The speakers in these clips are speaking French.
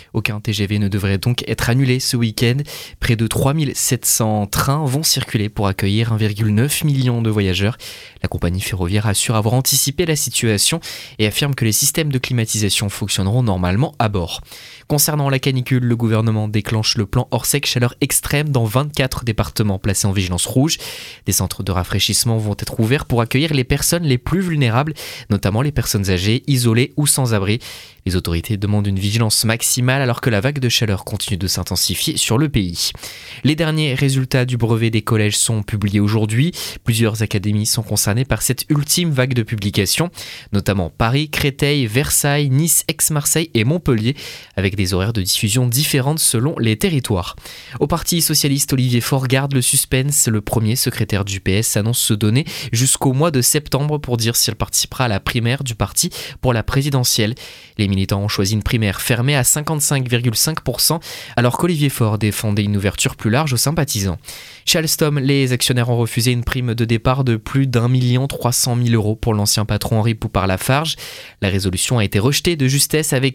Aucun TGV ne devrait donc être annulé ce week-end. Près de 3700 trains vont circuler pour accueillir 1,9 million de voyageurs. La compagnie ferroviaire assure avoir anticipé la situation et affirme que les systèmes de climatisation fonctionneront normalement à bord. Concernant la canicule, le gouvernement déclenche le plan Orsec chaleur extrême dans 24 départements placés en vigilance rouge. Des centres de rafraîchissement vont être ouverts pour accueillir les personnes les plus vulnérables, notamment les personnes âgées, isolées ou sans abri. Les autorités demandent une vigilance maximale alors que la vague de chaleur continue de s'intensifier sur le pays. Les derniers résultats du brevet des collèges sont publiés aujourd'hui. Plusieurs académies sont concernées par cette ultime vague de publications, notamment Paris, Créteil, Versailles, Nice, Aix-Marseille et Montpellier, avec des horaires de diffusion différentes selon les territoires. Au Parti socialiste, Olivier Faure garde le suspense. Le premier secrétaire du PS annonce se donner jusqu'au mois de septembre pour dire s'il participera à la primaire du parti pour la présidentielle. Les militants ont choisi une primaire fermée à 55,5%, alors qu'Olivier Faure défendait une ouverture plus large aux sympathisants. Chez Alstom, les actionnaires ont refusé une prime de départ de plus d'1 300 000 € pour l'ancien patron Henri Poupart-Lafarge. La résolution a été rejetée de justesse avec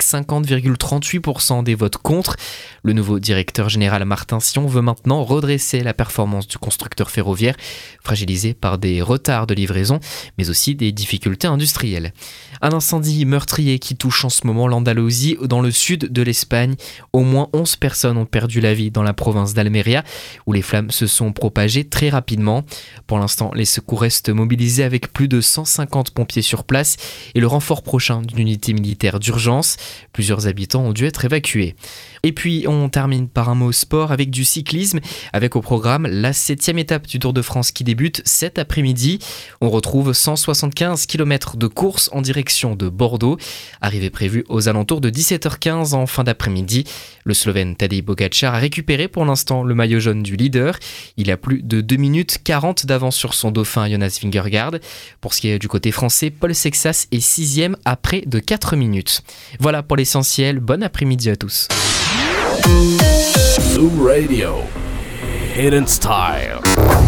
50,38% des votes contre. Le nouveau directeur général Martin Sion veut maintenant redresser la performance du constructeur ferroviaire, fragilisé par des retards de livraison, mais aussi des difficultés industrielles. Un incendie meurtrier qui touche en ce moment l'Andalousie dans le sud de l'Espagne. Au moins 11 personnes ont perdu la vie dans la province d'Almeria, où les flammes se sont propagées très rapidement. Pour l'instant, les secours restent mobilisés avec plus de 150 pompiers sur place et le renfort prochain d'une unité militaire d'urgence. Plusieurs habitants ont dû être évacués. Et puis on termine par un mot sport avec du cyclisme, avec au programme la 7e étape du Tour de France qui débute cet après-midi. On retrouve 175 km de course en direction de Bordeaux. Arrivée prévue aux alentours de 17h15 en fin d'après-midi. Le Slovène Tadej Pogačar a récupéré pour l'instant le maillot jaune du leader. Il a plus de 2 minutes 40 d'avance sur son dauphin Jonas Vingegaard. Pour ce qui est du côté français, Paul Sexas est 6e à près de 4 minutes. Voilà pour l'essentiel, bon après-midi à tous. Zoom Radio, Hidden Style.